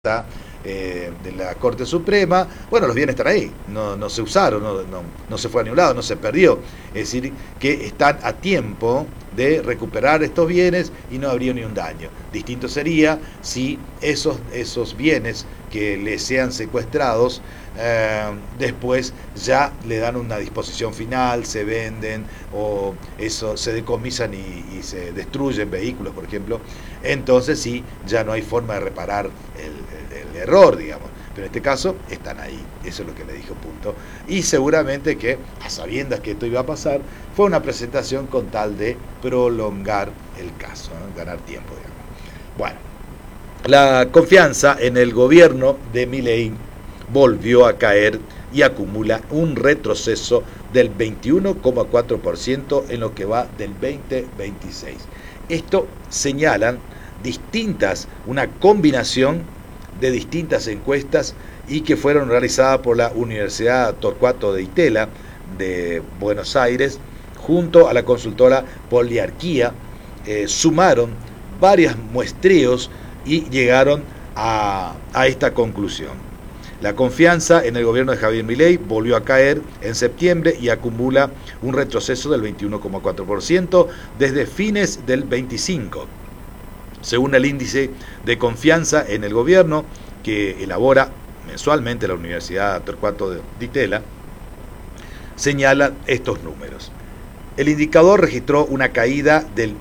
de la Corte Suprema. Bueno, los bienes están ahí, no se usaron, no se fue a ningún lado, no se perdió. Es decir, que están a tiempo de recuperar estos bienes y no habría ni un daño. Distinto sería si esos bienes que les sean secuestrados después ya le dan una disposición final, se venden o eso se decomisan y se destruyen vehículos, por ejemplo. Entonces sí, ya no hay forma de reparar el error, digamos. Pero en este caso están ahí, eso es lo que le dijo, punto. Y seguramente que, a sabiendas que esto iba a pasar, fue una presentación con tal de prolongar el caso, ¿no? Ganar tiempo, digamos. Bueno, la confianza en el gobierno de Milei volvió a caer y acumula un retroceso del 21,4% en lo que va del 2026. Esto señalan una combinación de distintas encuestas y que fueron realizadas por la Universidad Torcuato de Itela de Buenos Aires junto a la consultora Poliarquía. Sumaron varios muestreos y llegaron a esta conclusión. La confianza en el gobierno de Javier Milei volvió a caer en septiembre y acumula un retroceso del 21,4% desde fines del 25. Según el índice de confianza en el gobierno que elabora mensualmente la Universidad Torcuato de Itela, señala estos números. El indicador registró una caída del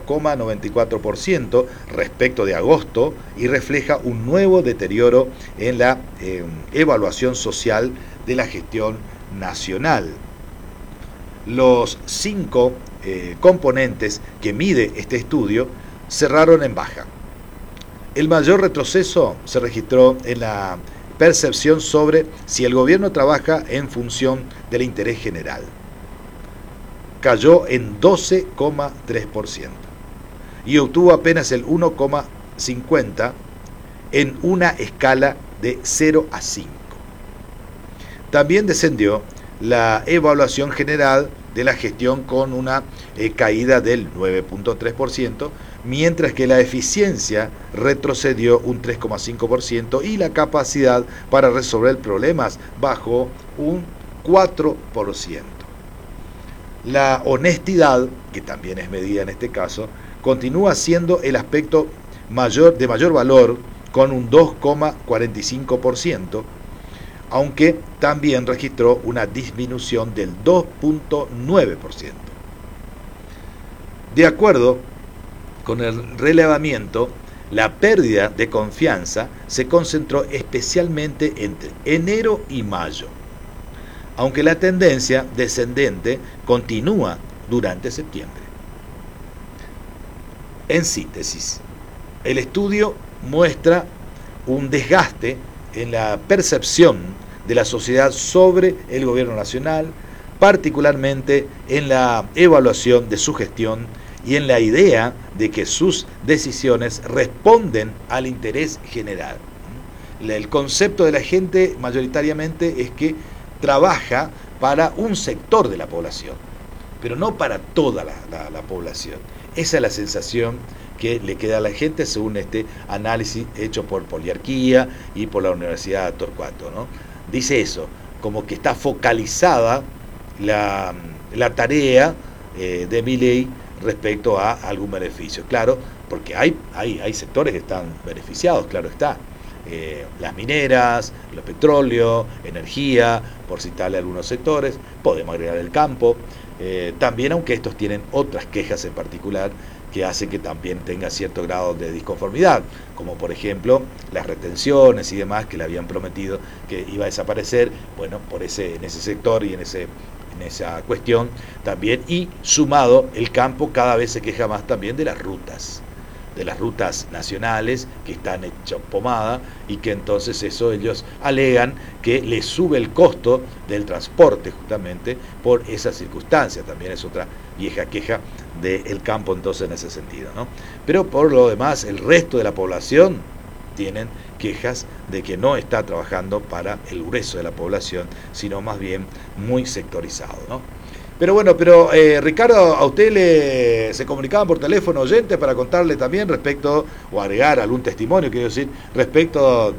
1,94% respecto de agosto y refleja un nuevo deterioro en la evaluación social de la gestión nacional. Los 5 componentes que mide este estudio cerraron en baja. El mayor retroceso se registró en la percepción sobre si el gobierno trabaja en función del interés general. Cayó en 12,3% y obtuvo apenas el 1,50 en una escala de 0 a 5. También descendió la evaluación general de la gestión con una caída del 9,3%, mientras que la eficiencia retrocedió un 3,5% y la capacidad para resolver problemas bajó un 4%. La honestidad, que también es medida en este caso, continúa siendo el aspecto de mayor valor con un 2,45%, aunque también registró una disminución del 2,9%. De acuerdo con el relevamiento, la pérdida de confianza se concentró especialmente entre enero y mayo, aunque la tendencia descendente continúa durante septiembre. En síntesis, el estudio muestra un desgaste en la percepción de la sociedad sobre el gobierno nacional, particularmente en la evaluación de su gestión y en la idea de que sus decisiones responden al interés general. El concepto de la gente mayoritariamente es que trabaja para un sector de la población, pero no para toda la población. Esa es la sensación que le queda a la gente según este análisis hecho por Poliarquía y por la Universidad Torcuato, ¿no? Dice eso, como que está focalizada la tarea de Milei respecto a algún beneficio. Claro, porque hay sectores que están beneficiados, claro está. Las mineras, los petróleos, energía, por citarle algunos sectores, podemos agregar el campo, también, aunque estos tienen otras quejas en particular que hacen que también tenga cierto grado de disconformidad, como por ejemplo las retenciones y demás que le habían prometido que iba a desaparecer, bueno, en ese sector y en esa cuestión también, y sumado el campo cada vez se queja más también de las rutas nacionales que están hechas pomada y que entonces eso ellos alegan que les sube el costo del transporte justamente por esa circunstancia. También es otra vieja queja del campo entonces en ese sentido, ¿no? Pero por lo demás el resto de la población tienen quejas de que no está trabajando para el grueso de la población, sino más bien muy sectorizado, ¿no? Pero bueno, Ricardo, a usted se comunicaban por teléfono oyentes para contarle también respecto, o agregar algún testimonio, quiero decir, respecto